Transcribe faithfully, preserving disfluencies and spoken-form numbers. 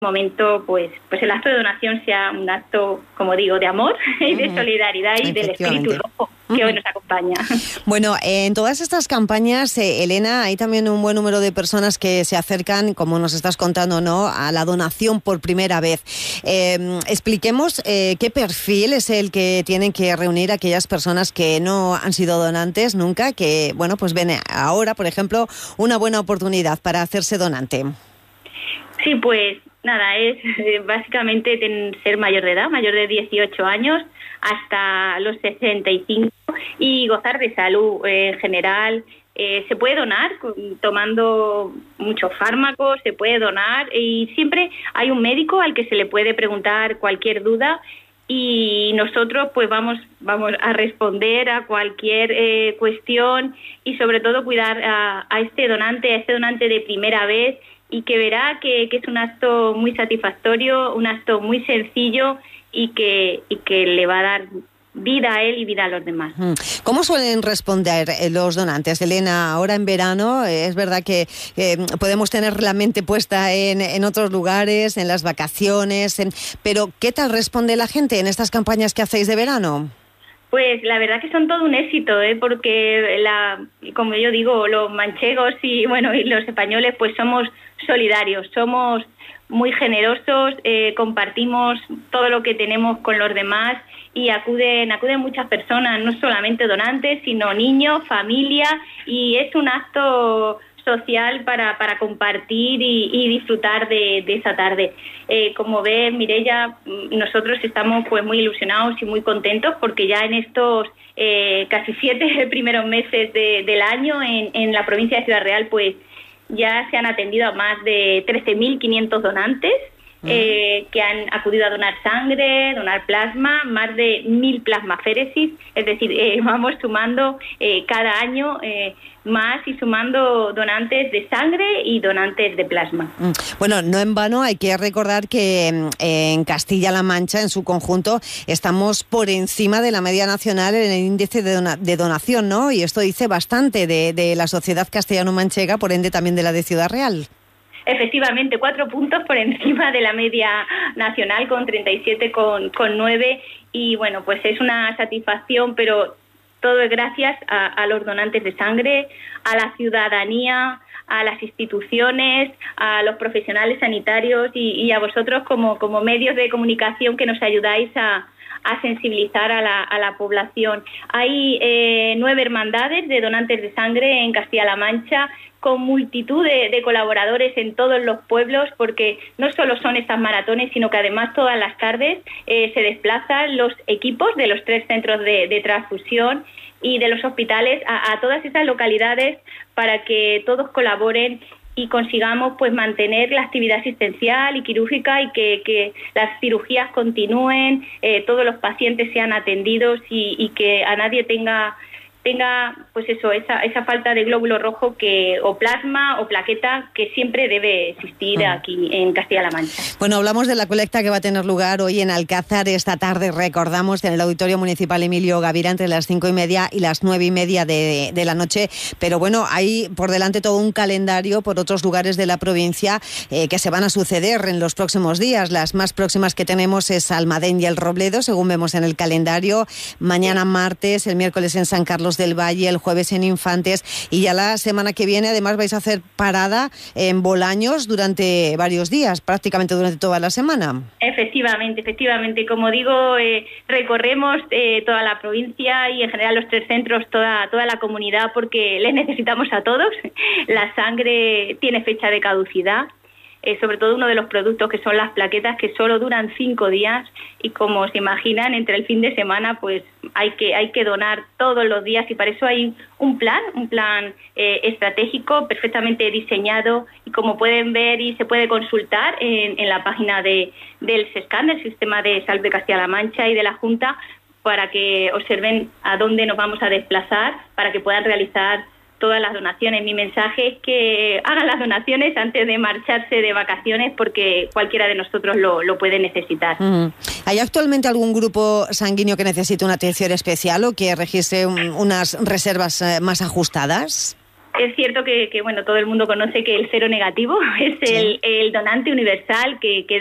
momento pues pues el acto de donación sea un acto, como digo, de amor y de solidaridad y del espíritu rojo que hoy nos acompaña. Bueno, en todas estas campañas, eh, Elena, hay también un buen número de personas que se acercan, como nos estás contando, ¿no?, a la donación por primera vez. Eh, expliquemos eh, qué perfil es el que tienen que reunir aquellas personas que no han sido donantes nunca, que, bueno, pues ven ahora, por ejemplo, una buena oportunidad para hacerse donante. Sí, pues nada, es eh, básicamente ten, ser mayor de edad, mayor de dieciocho años hasta los sesenta y cinco y gozar de salud eh, en general. Eh, se puede donar tomando muchos fármacos, se puede donar y siempre hay un médico al que se le puede preguntar cualquier duda y nosotros pues vamos vamos a responder a cualquier eh, cuestión y sobre todo cuidar a, a este donante, a este donante de primera vez, y que verá que, que es un acto muy satisfactorio, un acto muy sencillo y que, y que le va a dar vida a él y vida a los demás. ¿Cómo suelen responder los donantes, Elena? Ahora en verano es verdad que eh, podemos tener la mente puesta en, en otros lugares, en las vacaciones, en, pero ¿qué tal responde la gente en estas campañas que hacéis de verano? Pues la verdad que son todo un éxito, ¿eh? Porque la, como yo digo, los manchegos y bueno y los españoles pues somos solidarios, somos muy generosos, eh, compartimos todo lo que tenemos con los demás y acuden acuden muchas personas, no solamente donantes, sino niños, familia, y es un acto social para, para compartir y, y disfrutar de, de esa tarde. Eh, como ves, Mireia, nosotros estamos pues muy ilusionados y muy contentos porque ya en estos eh, casi siete primeros meses de, del año en, en la provincia de Ciudad Real pues ya se han atendido a más de trece mil quinientos donantes eh, que han acudido a donar sangre, donar plasma, más de mil plasmaféresis, es decir, eh, vamos sumando eh, cada año eh, más y sumando donantes de sangre y donantes de plasma. Bueno, no en vano hay que recordar que eh, en Castilla-La Mancha, en su conjunto, estamos por encima de la media nacional en el índice de, dona- de donación, ¿no? Y esto dice bastante de, de la sociedad castellano-manchega, por ende también de la de Ciudad Real. Efectivamente, cuatro puntos por encima de la media nacional con treinta y siete coma nueve y bueno, pues es una satisfacción, pero todo es gracias a, a los donantes de sangre, a la ciudadanía, a las instituciones, a los profesionales sanitarios y, y a vosotros como, como medios de comunicación que nos ayudáis a, a sensibilizar a la, a la población. Hay eh, nueve hermandades de donantes de sangre en Castilla-La Mancha, con multitud de, de colaboradores en todos los pueblos, porque no solo son estas maratones, sino que además todas las tardes eh, se desplazan los equipos de los tres centros de, de transfusión y de los hospitales a, a todas esas localidades para que todos colaboren y consigamos pues mantener la actividad asistencial y quirúrgica y que, que las cirugías continúen, eh, todos los pacientes sean atendidos y, y que a nadie tenga tenga pues eso esa esa falta de glóbulo rojo que o plasma o plaqueta que siempre debe existir uh-huh. aquí en Castilla-La Mancha. Bueno, hablamos de la colecta que va a tener lugar hoy en Alcázar esta tarde, recordamos, en el Auditorio Municipal Emilio Gavira entre las cinco y media y las nueve y media de, de la noche, pero bueno, hay por delante todo un calendario por otros lugares de la provincia eh, que se van a suceder en los próximos días. Las más próximas que tenemos es Almadén y El Robledo, según vemos en el calendario. Mañana martes, el miércoles en San Carlos del Valle, el jueves en Infantes, y ya la semana que viene además vais a hacer parada en Bolaños durante varios días, prácticamente durante toda la semana. Efectivamente, efectivamente, como digo, eh, recorremos eh, toda la provincia y en general los tres centros, toda, toda la comunidad, porque les necesitamos a todos. La sangre tiene fecha de caducidad. Eh, sobre todo uno de los productos que son las plaquetas, que solo duran cinco días y como se imaginan entre el fin de semana pues hay que hay que donar todos los días y para eso hay un plan un plan eh, estratégico perfectamente diseñado y como pueden ver y se puede consultar en, en la página de del SESCAN, del Sistema de Salud de Castilla-La Mancha y de la Junta, para que observen a dónde nos vamos a desplazar para que puedan realizar todas las donaciones. Mi mensaje es que hagan las donaciones antes de marcharse de vacaciones porque cualquiera de nosotros lo, lo puede necesitar. Uh-huh. ¿Hay actualmente algún grupo sanguíneo que necesite una atención especial o que registre un, unas reservas eh, más ajustadas? Es cierto que, que bueno, todo el mundo conoce que el cero negativo es el, el donante universal que, que